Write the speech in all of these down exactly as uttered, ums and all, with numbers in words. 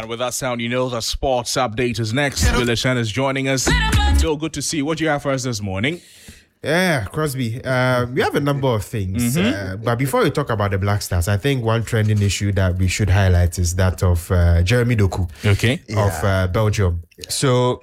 And with that sound, you know the sports update is next. Bill Shan is joining us. Bill, good to see you. What do you have for us this morning? Yeah, Crosby. Uh, we have a number of things. Mm-hmm. Uh, but before we talk about the Black Stars, I think one trending issue that we should highlight is that of uh, Jeremy Doku okay. of uh, Belgium. So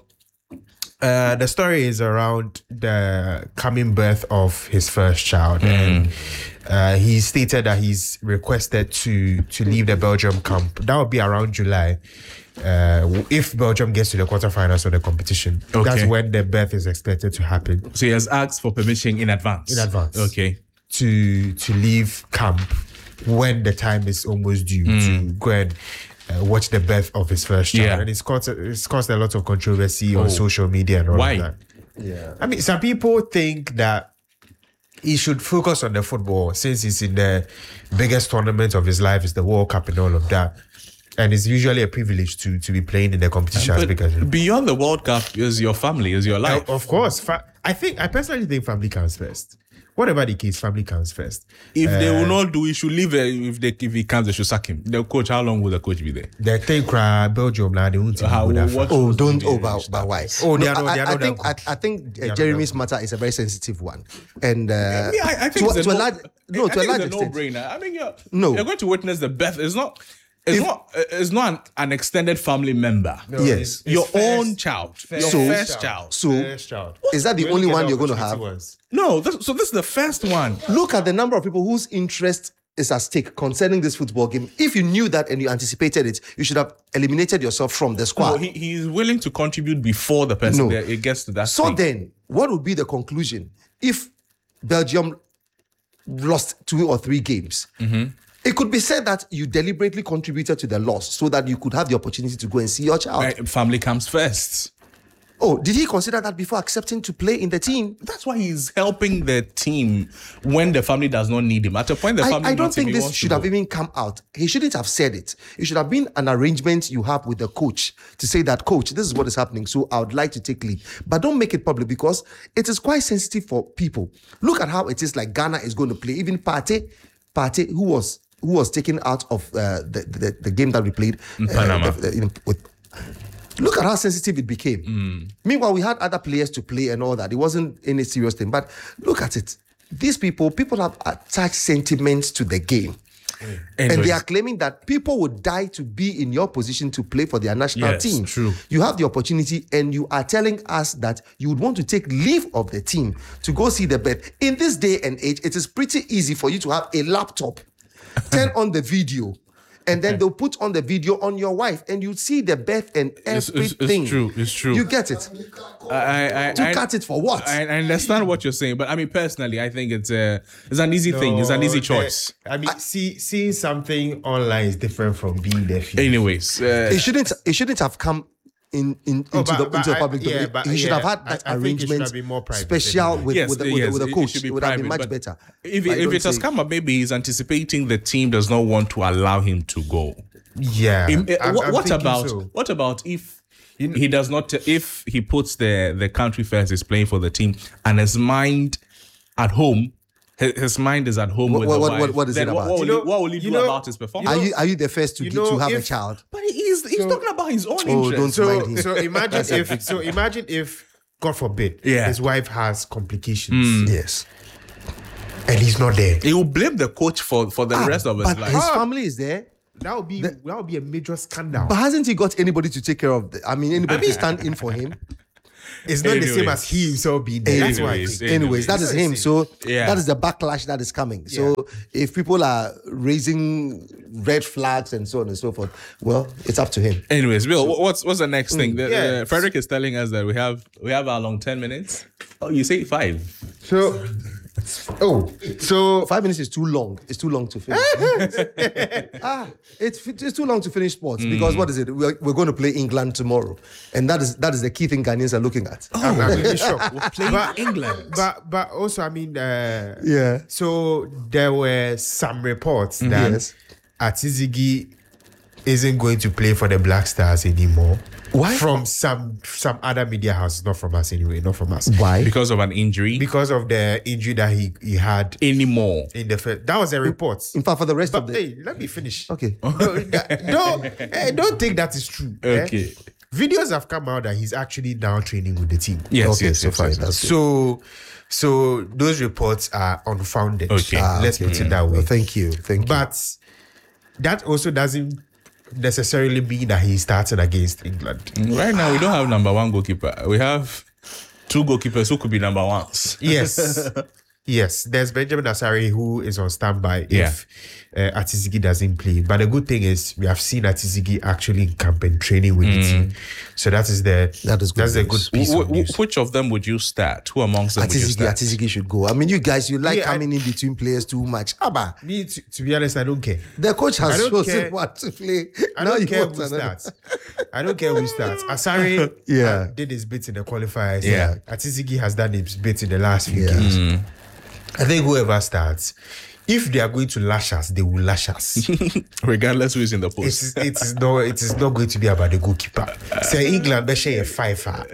uh, the story is around the coming birth of his first child. Mm. And uh, he stated that he's requested to, to leave the Belgium camp. That would be around July. Uh, if Belgium gets to the quarterfinals of the competition, okay. That's when the birth is expected to happen. So he has asked for permission in advance. In advance, okay, to to leave camp when the time is almost due mm. to go and uh, watch the birth of his first child. Yeah. And it's caused it's caused a lot of controversy oh. on social media and all Why? of that. Yeah, I mean, some people think that he should focus on the football since he's in the biggest tournament of his life, is the World Cup and all of that. And it's usually a privilege to to be playing in the competitions because beyond the World Cup is your family, is your life. Uh, of course, fa- I think I personally think family comes first. Whatever the case, family comes first. If uh, they will not do, he should leave. Uh, if they if he comes, they should sack him. The coach, how long will the coach be there? They think uh, Belgium now they won't. How, what oh, don't oh, but, but why? Oh, they no, are not. They are I, not I think I, I think uh, Jeremy's matter is a very sensitive one, and uh, yeah, I, I think to, to no, a large no I to a large it's a extent, no-brainer. I mean, you're, no, you're going to witness the birth. It's not. It's If, not. It's not an, an extended family member. No, yes, it's, it's your first, own child. First your so, first child. So, first child. Is that the When only one the you're going to have? was. No. This, so this is the first one. Look at the number of people whose interest is at stake concerning this football game. If you knew that and you anticipated it, you should have eliminated yourself from the squad. No, he, he's willing to contribute before the person No. there, it gets to that. So thing. then, what would be the conclusion if Belgium lost two or three games? Mm-hmm. It could be said that you deliberately contributed to the loss so that you could have the opportunity to go and see your child. Uh, family comes first. Oh, did he consider that before accepting to play in the team? That's why he's helping the team when the family does not need him. At a point, the family I, I don't needs him, think he this wants should to have go. even come out. He shouldn't have said it. It should have been an arrangement you have with the coach to say that, coach, this is what is happening, so I would like to take leave. But don't make it public because it is quite sensitive for people. Look at how it is like Ghana is going to play. Even Partey, Partey, who was who was taken out of uh, the, the the game that we played in Panama. Uh, the, the, in, with, Look at how sensitive it became. Mm. Meanwhile, we had other players to play and all that. It wasn't any serious thing. But look at it. These people, people have attached sentiments to the game. Mm. And they are claiming that people would die to be in your position to play for their national yes, team. True. You have the opportunity and you are telling us that you would want to take leave of the team to go see the birth. In this day and age, it is pretty easy for you to have a laptop, turn on the video, and then they'll put on the video on your wife, and you see the birth and everything. It's, it's, it's true. It's true. You get it. I, I, to I, cut it for what? I, I understand what you're saying, but I mean, personally, I think it's a it's an easy no, thing. It's an easy choice. The, I mean, I, see, seeing something online is different from being there. Anyways, uh, it shouldn't. It shouldn't have come in, in oh, into but, the but into the I, public domain. yeah, but, he should yeah, have had that I, I arrangement private, special anyway. with, yes, with, the, yes, with, the, with the coach. It, It would private, have been much better. If, if it has come up, maybe he's anticipating the team does not want to allow him to go. Yeah. In, uh, I'm, what, I'm what about so. what about if he does not? If he puts the the country first, is playing for the team, and his mind at home. His mind is at home what, with what, the what, wife. what, what is then it about? What will, you know, he, what will he do know, about his performance? Are you are you the first to, you get, know, to have if, a child? But he's he's so, talking about his own oh, interest. don't So, mind him. so imagine if so imagine if God forbid yeah. his wife has complications. Mm. Yes. And he's not there. He will blame the coach for, for the ah, rest of his but life. his family is there. That would be the, that would be a major scandal. But hasn't he got anybody to take care of? The, I mean, anybody to stand in for him? It's not anyways. the same as he himself being there. That's why. I Anyways, think. anyways. Anyways, that is him. So Yeah. that is the backlash that is coming. So if people are raising red flags and so on and so forth, well, it's up to him. Anyways, Bill, so, what's what's the next thing? The, yeah. uh, Frederick is telling us that we have we have our long ten minutes. Oh, you say five. So, oh, so Five minutes is too long. It's too long to finish. ah, it's, it's too long to finish sports mm. because what is it? We're, we're going to play England tomorrow, and that is that is the key thing Ghanaians are looking at. Oh. I'm, I'm really shocked. We're playing but, England, but but also, I mean, uh, yeah. So there were some reports that yes. Atizigi isn't going to play for the Black Stars anymore. Why? From some some other media houses, not from us anyway, not from us. Why? Because of an injury. Because of the injury that he, he had Anymore. in the first. That was a report. In fact, for the rest But of the hey, let me finish. okay. don't don't, eh, don't think that is true. eh? Okay. Videos have come out that he's actually now training with the team. Yes, Okay, yes, so yes, fine, yes. that's good. So so those reports are unfounded. Okay. Ah, let's put it that way. Well, thank you, thank you. But that also doesn't necessarily mean that he started against England. Right now, we don't have number one goalkeeper. We have two goalkeepers who could be number ones. Yes. Yes, there's Benjamin Asare who is on standby Yeah. if uh, Atizigi doesn't play. But the good thing is we have seen Atizigi actually in camp and training with the team. So that is the That is good that's a news. good piece Wh- of wh- news. which of them would you start? Who amongst them would you Atizigi, start? Atizigi should go. I mean, you guys, you like Yeah, I- coming in between players too much. Abba, Me, to, to be honest, I don't care. the coach I has don't chosen care. what to play. I Now don't you care want who another- starts. I don't care who starts. Asare Yeah. uh, did his bit in the qualifiers. Yeah. Atizigi has done his bit in the last few Yeah. games. I think whoever starts, if they are going to lash us, they will lash us. Regardless who is in the It post. is, it is not it is not going to be about the goalkeeper. Say England be share a five. ah.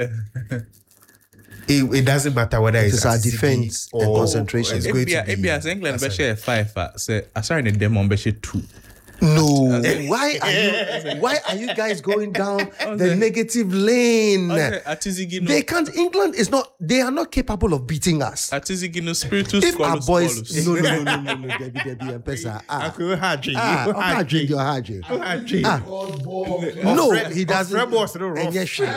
It, it doesn't matter whether it's is our Atizigi defense and or concentration. It's going to Ebia, be Ebia, as England be share five. uh, Say, aside the demon be share two. No, why are you? Why are you guys going down the negative lane? Okay, Atizigi no. They can't. England is not. They are not capable of beating us. Atizigi no spiritus If our squalus boys, squalus. no, no, no, no, no, no, Debbie, Debbie, and Pesa. Ah, Uncle Hadri, ah, Uncle I'm not Hadri. drink your Hadri. Hadri. Ah, no, Fred- he doesn't. Fred was no rough. And yes, she-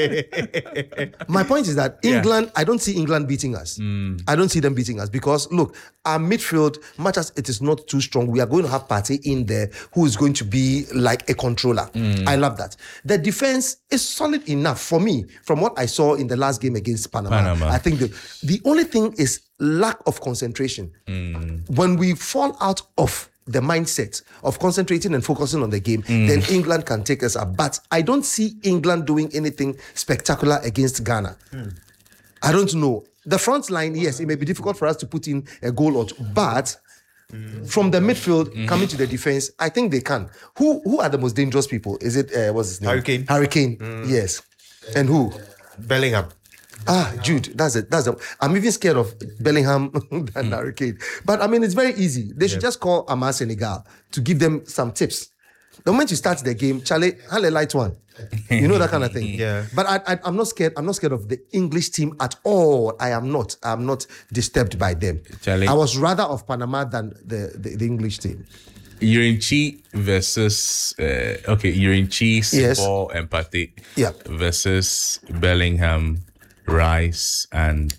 My point is that England, I don't see England beating us. I don't see them beating us because look, our midfield, much as it is not too strong, we are going to have Partey in there who is going to be like a controller. I love that. The defense is solid enough for me from what I saw in the last game against Panama. Panama. I think the, the only thing is lack of concentration. When we fall out of the mindset of concentrating and focusing on the game, then England can take us up. But I don't see England doing anything spectacular against Ghana. I don't know. The front line, yes, it may be difficult for us to put in a goal or two, but from the midfield coming to the defense, I think they can. Who who are the most dangerous people? Is it uh, what's his name? Harry Kane. Harry Kane. Yes. And who? Bellingham. Ah, Jude. That's it. That's it. I'm even scared of Bellingham than Harry Kane. But I mean, it's very easy. They should just call Amar Senegal to give them some tips. The moment you start the game, Charlie, Halle light one. You know that kind of thing. Yeah. But I, I, I'm not scared. I'm not scared of the English team at all. I am not. I'm not disturbed by them. Charlie. I was rather of Panama than the, the, the English team. Yurinchi versus uh, okay, Yurinchi, Yes. Sibor, and Partey Yeah. versus Bellingham, Rice, and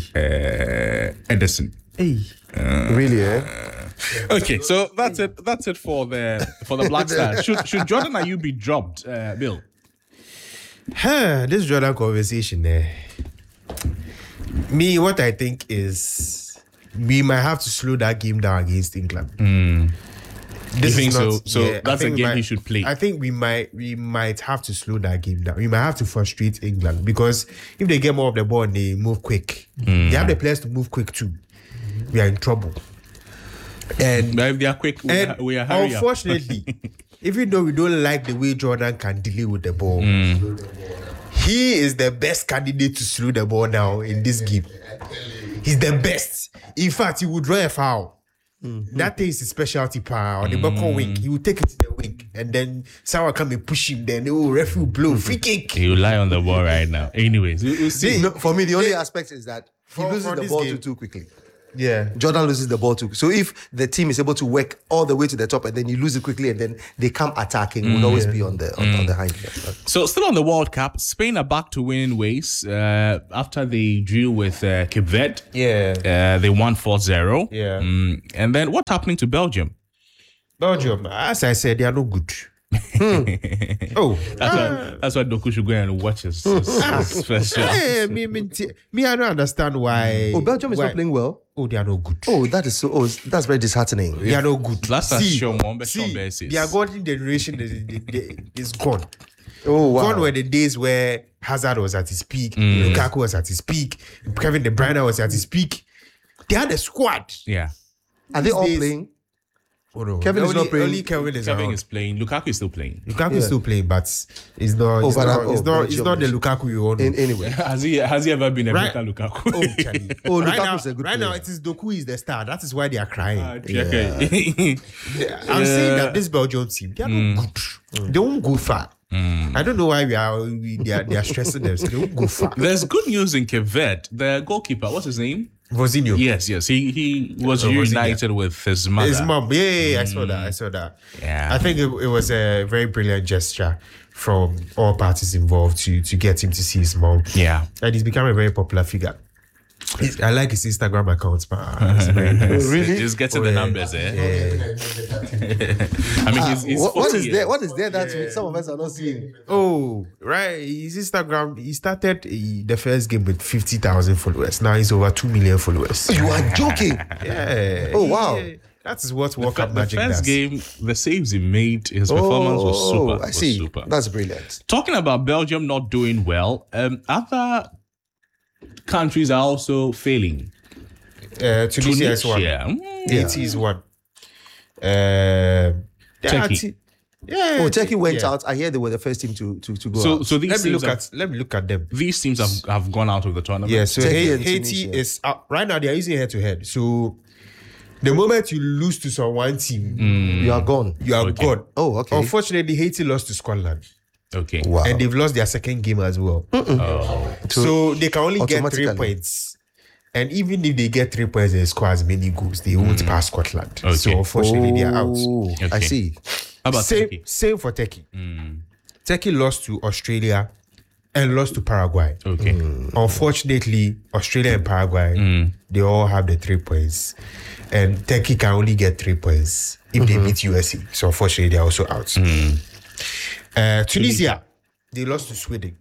uh, Edison. Really, eh? Okay, so that's it. That's it for the for the Black Stars. Should should Jordan Ayew be dropped, uh, Bill? Huh, this Jordan conversation there. Me, what I think is we might have to slow that game down against England. This You think is so? not- So I that's a think we game might- he should play. I think we might we might have to slow that game down. We might have to frustrate England because if they get more of the ball and they move quick, they have the players to move quick too. We are in trouble. And But if they are quick, we, and are, we are hurry up. unfortunately, even though we don't like the way Jordan can deal with the ball, he is the best candidate to slow the ball down in this game. He's the best. In fact, he would draw a foul. That thing is his specialty power. On the back wing, he will take it to the wing, and then someone come and push him. Then oh, referee will blow free kick. You lie on the ball right now. Anyways, we, we'll see. No, for me, the only aspect is that he For- loses for the this ball game. too, too quickly. Yeah, Jordan loses the ball too. So if the team is able to work all the way to the top and then you lose it quickly and then they come attacking, we'll always be on the on, on the hind leg. So still on the World Cup, Spain are back to winning ways uh, after they drew with uh, Cape Verde. yeah, Uh, they won four zero. Yeah. Mm, and then what's happening to Belgium? Belgium. As I said, they are no good. Oh, That's why that's why Doku should go and watch his, his, his first shot. hey, me, me, t- me, I don't understand why. Oh, Belgium is why- not playing well. Oh, they are no good. Oh, that is so. Oh, that's very disheartening. They are no good. Last time see, Sean Wombe, see, Sean Basis. their golden generation is, is, is gone. Oh wow. Gone were the days where Hazard was at his peak, Lukaku was at his peak, Kevin De Bruyne was at his peak. They had a squad. Yeah. Are they all these days- playing? Oh, no. Kevin is only, not playing. Only Kevin is Kevin around. is playing. Lukaku is still playing. Lukaku Yeah. is still playing, but it's not. It's but not. I- It's oh, not. but It's not the you're- Lukaku you want. In, anyway, Has he has he ever been a Right. better Lukaku? Oh, Charlie. Oh, right Lukaku now, is a good right now player. it is Doku is the star. That is why they are crying. Ah, okay. I'm saying that this Belgium team, they are not good. They won't go far. I don't know why we are. We, they are. They are stressing them. They won't go far. There's good news in Cape Verde. The goalkeeper, what's his name? Vozinho. Yes, yes. He he was Oh, was he reunited with his mother. His mom, yeah, yeah, yeah, I saw that. I saw that. Yeah. I think it, it was a very brilliant gesture from all parties involved to to get him to see his mom. Yeah. And he's become a very popular figure. He's- I like his Instagram account, but it's very nice. really? Just getting Oh, the yeah. numbers, eh? Yeah. I mean, he's, he's what, what forty is years. there? What is there that we- some of us are not seeing? Oh, right. His Instagram. He started uh, the first game with fifty thousand followers. Now he's over two million followers. You are joking. Yeah. Oh, wow. Yeah. That is what World The, Cup the Magic first does. game, the saves he made, his performance was Oh, super. I was see. super. That's brilliant. Talking about Belgium not doing well, um, other countries are also failing. Uh, Tunisia is one. Tunisia, mm, Haiti is one. Uh, Turkey. Yeah. Oh, Turkey went yeah. out. I hear they were the first team to to, to go So, out. so these Let me teams look have, at. Let me look at them. these teams have, have gone out of the tournament. Yeah. So Turkey Ha- and Haiti Tunisia. is out. Right now. They are using head to head. So the moment you lose to some one team, you are gone. you are Okay. gone. Oh, okay. Unfortunately, Haiti lost to Scotland, Okay. Wow. and they've lost their second game as well. So they can only get three Automatically. points. And even if they get three points and score as many goals, they won't pass Scotland. Okay. So unfortunately, they are out. Oh, I Okay. see. How about Same, Turkey? same for Turkey. Turkey lost to Australia and lost to Paraguay. Okay. Unfortunately, Australia and Paraguay, they all have the three points. And Turkey can only get three points if they beat U S A. So unfortunately, they're also out. Uh, Tunisia, they lost to Sweden.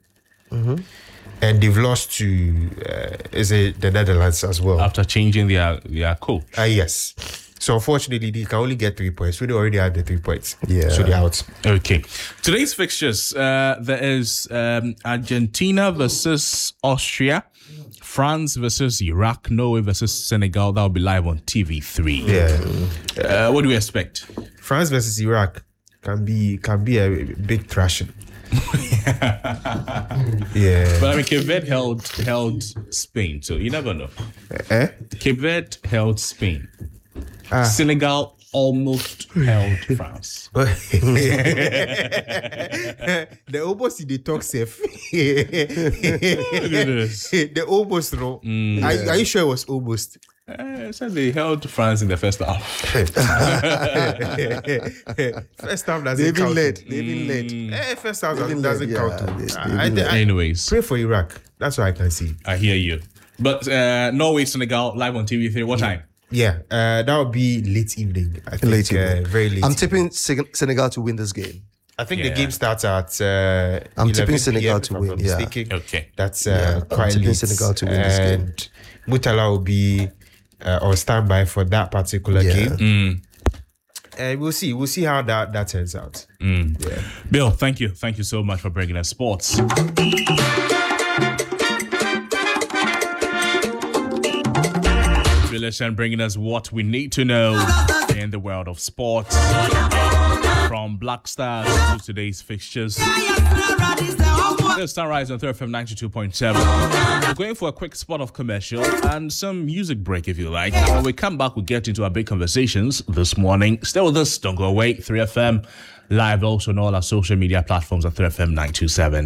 And they've lost to uh, is it the Netherlands as well. After changing their, their coach. Ah, yes. So unfortunately, they can only get three points. So they already had the three points. Yeah. So they're out. Okay. Today's fixtures, uh, there is um, Argentina versus Austria, France versus Iraq, Norway versus Senegal. That will be live on T V three. Yeah. Uh, what do we expect? France versus Iraq can be can be a big thrashing. Yeah. But I mean, Cape Verde held, held Spain, so you never know. Eh? Cape Verde held Spain. Ah. Senegal almost held France. The almost they talk safe. Look at this. The almost no. Are, are you sure it was almost? Uh, so they held France in the first half. First half doesn't They've been count. led. They've been led. Eh, first half been doesn't led, count. yeah, too. they- I, they've been I- I Anyways, pray for Iraq. That's what I can see. I hear you. But uh, Norway, Senegal, live on T V three. What time? Yeah, uh, that would be late evening. I think, Late evening. Uh, very late. I'm tipping Sen- Senegal to win this game. I think Yeah. the game starts at. Uh, I'm tipping 11 Senegal p m, to if I'm win, not yeah. mistaken. Okay. That's uh, Yeah, I'm quite tipping late. Senegal to win this game. And Mutala will be uh, on standby for that particular Yeah. game. Mm. And we'll see. We'll see how that, that turns out. Bill, thank you. Thank you so much for bringing us sports. Bill and bringing us what we need to know in the world of sports. From Black Stars to today's fixtures. This Sunrise on Third F M ninety-two point seven. We're going for a quick spot of commercial and some music break if you like. When we come back, we'll get into our big conversations this morning. Stay with us, don't go away. three F M live also on all our social media platforms at three F M nine two seven.